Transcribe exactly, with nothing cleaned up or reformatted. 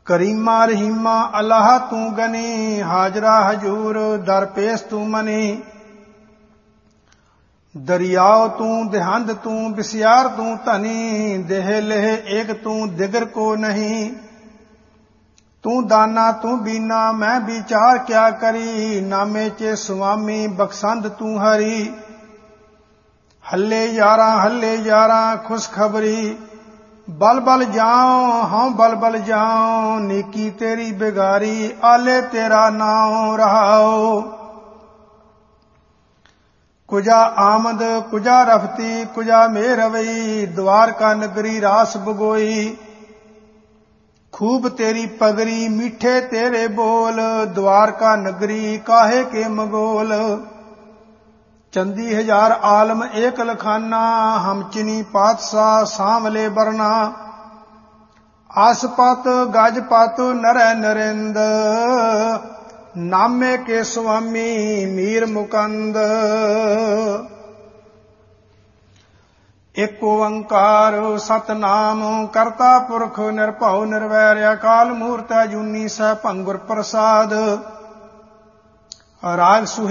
ਕਰੀਮਾ ਰਹੀਮਾ ਅੱਲਾਹ ਤੂੰ ਗਨੀ, ਹਾਜ਼ਰਾ ਹਜੂਰ ਦਰ ਪੇਸ਼ ਤੂੰ ਮਨੀ। ਦਰਿਆਓ ਤੂੰ ਦੇਹੰਦ ਤੂੰ ਬਿਸਿਆਰ ਤੂੰ ਧਨੀ, ਦੇਹ ਲੇਹ ਏਕ ਤੂੰ ਦਿਗਰ ਕੋ ਨਹੀਂ। ਤੂੰ ਦਾਨਾ ਤੂੰ ਬੀਨਾ ਮੈਂ ਵਿਚਾਰ ਕਿਆ ਕਰੀ, ਨਾਮੇ ਚ ਸੁਆਮੀ ਬਖਸ਼ੰਦ ਤੂੰ ਹਰੀ। ਹੱਲੇ ਯਾਰਾਂ ਹੱਲੇ ਯਾਰਾਂ ਖੁਸ਼ਖਬਰੀ, ਬਲ ਬਲ ਜਾਉ ਹਉ ਬਲ ਬਲ ਜਾਉ, ਨੀਕੀ ਤੇਰੀ ਬਿਗਾਰੀ ਆਲੇ ਤੇਰਾ ਨਾਉ ਰਹਾਓ। ਕੁਜਾ ਆਮਦ ਕੁਜਾ ਰਫਤੀ ਕੁਜਾ ਮੇਰਵਈ, ਦਵਾਰਕਾ ਨਗਰੀ ਰਾਸ ਬਗੋਈ। ਖੂਬ ਤੇਰੀ ਪਗਰੀ ਮੀਠੇ ਤੇਰੇ ਬੋਲ, ਦਵਾਰਕਾ ਨਗਰੀ ਕਾਹੇ ਕੇ ਮਗੋਲ। ਚੰਦੀ ਹਜ਼ਾਰ ਆਲਮ ਏਕ ਲਖਾਨਾ, ਹਮ ਚਿਨੀ ਪਾਤਸ਼ਾਹ ਸਾਂਵਲੇ ਬਰਨਾ। ਆਸਪਤ ਗਜਪਤ ਨਰੈ ਨਰਿੰਦ, ਨਾਮੇ ਕੇ ਸੁਆਮੀ ਮੀਰ ਮੁਕੰਦ। ਇਕ ਓੰਕਾਰ ਸਤਨਾਮ ਕਰਤਾ ਪੁਰਖ ਨਿਰਭਉ ਨਿਰਵੈਰ ਅਕਾਲ ਮੂਰਤਿ ਅਜੂਨੀ ਸੈਭੰ ਗੁਰ ਪ੍ਰਸਾਦ। ਰਾਗ ਸੁਹੀ